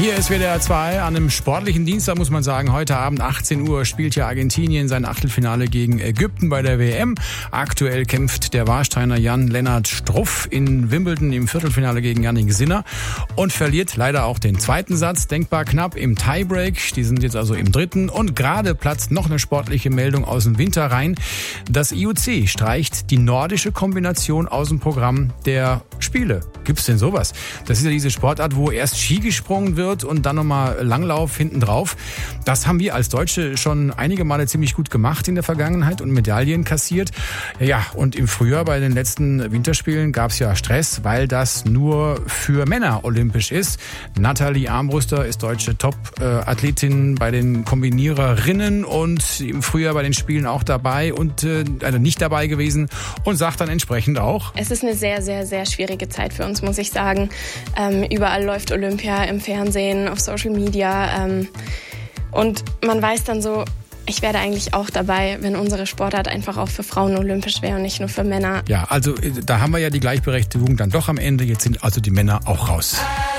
Hier ist WDR 2 an einem sportlichen Dienstag, muss man sagen. Heute Abend 18 Uhr spielt ja Argentinien sein Achtelfinale gegen Ägypten bei der WM. Aktuell kämpft der Warsteiner Jan-Lennart Struff in Wimbledon im Viertelfinale gegen Jannik Sinner und verliert leider auch den zweiten Satz, denkbar knapp im Tiebreak. Die sind jetzt also im dritten und gerade platzt noch eine sportliche Meldung aus dem Winter rein. Das IOC streicht die nordische Kombination aus dem Programm der Spiele. Gibt's denn sowas? Das ist ja diese Sportart, wo erst Ski gesprungen wird und dann nochmal Langlauf hinten drauf. Das haben wir als Deutsche schon einige Male ziemlich gut gemacht in der Vergangenheit und Medaillen kassiert. Ja, und im Frühjahr bei den letzten Winterspielen gab's ja Stress, weil das nur für Männer olympisch ist. Nathalie Armbruster ist deutsche Top-Athletin bei den Kombiniererinnen und im Frühjahr bei den Spielen auch dabei und also nicht dabei gewesen und sagt dann entsprechend auch: Es ist eine sehr, sehr, sehr schwierige Zeit für uns, muss ich sagen. Überall läuft Olympia im Fernsehen, auf Social Media. Und man weiß dann so, ich wäre eigentlich auch dabei, wenn unsere Sportart einfach auch für Frauen olympisch wäre und nicht nur für Männer. Ja, also da haben wir ja die Gleichberechtigung dann doch am Ende. Jetzt sind also die Männer auch raus.